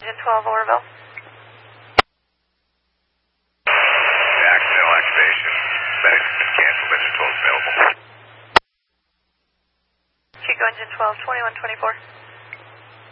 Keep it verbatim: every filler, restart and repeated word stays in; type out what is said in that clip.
engine twelve, Oroville. Accidental activation. Medics cancel, engine twelve available. Chico engine twelve, twenty-one twenty-four.